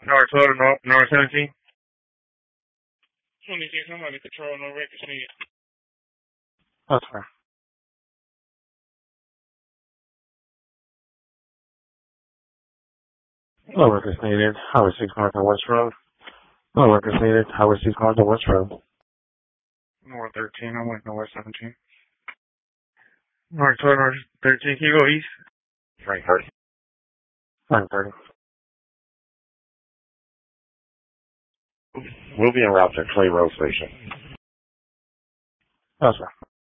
North 12 to North 17. 26, I'm under control, no records needed. That's fine. No records needed. Highway 6 North and West Road. No records needed. Highway 6 North and West Road. North 13, I went North 17. North 12, North 13, can you go east? Frank 30. Frank 30. We'll be en route to Clay Road Station. That's fine.